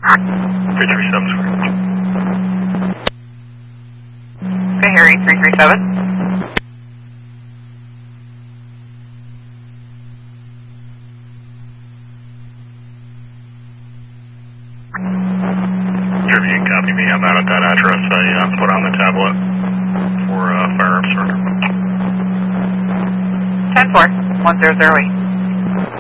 337 square. Okay, Harry, 337. If you can copy me, I'm out at that address I put on the tablet for firearms surrender. 10-4, 1008.